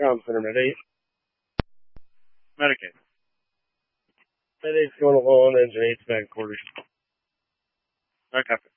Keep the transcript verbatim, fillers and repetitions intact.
Crown Center Med eight. Medicaid. Med eight's going along, engine eight's back quarters. Okay.